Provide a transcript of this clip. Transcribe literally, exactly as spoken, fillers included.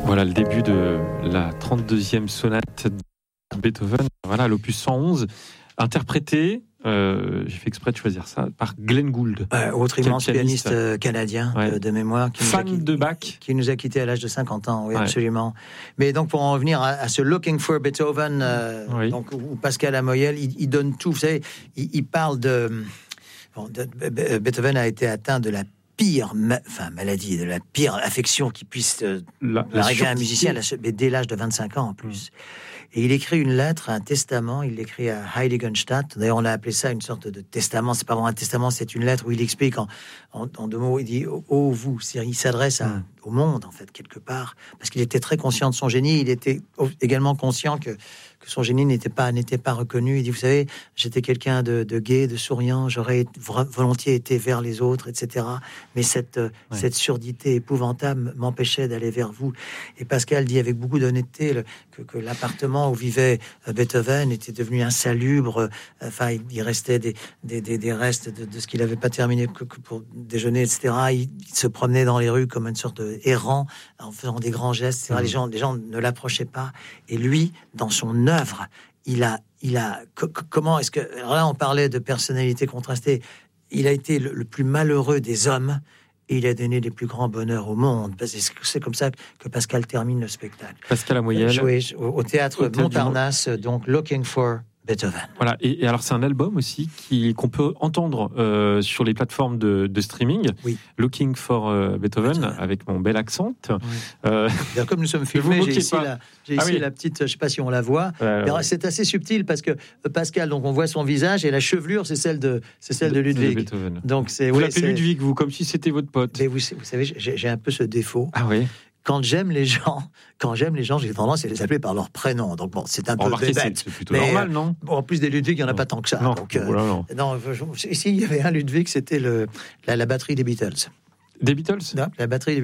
Voilà le début de la trente-deuxième sonate de Beethoven, voilà l'opus cent onze, interprété, euh, j'ai fait exprès de choisir ça, par Glenn Gould. Euh, autre immense pianiste, pianiste euh, canadien ouais. de, de mémoire. Qui Fan nous a, qui, de Bach. Qui nous a quittés à l'âge de cinquante ans, oui, ouais. absolument. Mais donc, pour en revenir à, à ce Looking for Beethoven, euh, oui. donc, où Pascal Lamoyel, il, il donne tout. Vous savez, il, il parle de, bon, de, de... Beethoven a été atteint de la pire ma, enfin, maladie, de la pire affection qui puisse euh, arriver à un musicien dès l'âge de vingt-cinq ans en plus. Mmh. Et il écrit une lettre, un testament, il l'écrit à Heiligenstadt. D'ailleurs, on a appelé ça une sorte de testament. C'est pas vraiment un testament, c'est une lettre où il explique en, en, en deux mots, il dit « Oh, vous », il s'adresse à, au monde, en fait, quelque part. Parce qu'il était très conscient de son génie. Il était également conscient que, que son génie n'était pas, n'était pas reconnu. Il dit « Vous savez, j'étais quelqu'un de, de gai, de souriant, j'aurais volontiers été vers les autres, et cetera. Mais cette, ouais. cette surdité épouvantable m'empêchait d'aller vers vous. » Et Pascal dit avec beaucoup d'honnêteté le, que, que l'appartement où vivait Beethoven était devenu insalubre. Enfin, il restait des, des, des, des restes de, de ce qu'il n'avait pas terminé que, que pour déjeuner, et cetera. Il, il se promenait dans les rues comme une sorte d'errant en faisant des grands gestes, et cetera. Mmh. Les gens, les gens ne l'approchaient pas. Et lui, dans son œuvre, il a, il a. Co- comment est-ce que alors là, on parlait de personnalité contrastée. Il a été le, le plus malheureux des hommes. Et il a donné les plus grands bonheurs au monde. C'est comme ça que Pascal termine le spectacle. Pascal Lamoyel. Joué au théâtre au Montparnasse, donc Looking for Beethoven. Voilà, et, et alors c'est un album aussi qui, qu'on peut entendre euh, sur les plateformes de, de streaming. Oui. Looking for euh, Beethoven, Beethoven, avec mon bel accent. Oui. Euh, comme nous sommes filmés, j'ai ici, la, j'ai ici ah oui. la petite, je ne sais pas si on la voit, euh, mais ouais. c'est assez subtil parce que Pascal, donc on voit son visage et la chevelure, c'est celle de, c'est celle de, de Ludwig. De Beethoven. Donc c'est, vous oui, l'appelez c'est... Ludwig, vous, comme si c'était votre pote. Mais vous, vous savez, j'ai, j'ai un peu ce défaut. Ah oui. Quand j'aime les gens, quand j'aime les gens, j'ai tendance à les appeler par leur prénom. Donc bon, c'est un peu bête. C'est, c'est plutôt mais, normal, non bon, en plus des Ludwig, il n'y en a non. pas tant que ça. Non, donc, euh, voilà, non. non je, je, ici, il y avait un Ludwig, c'était le, la, la batterie des Beatles. Des Beatles non, La batterie des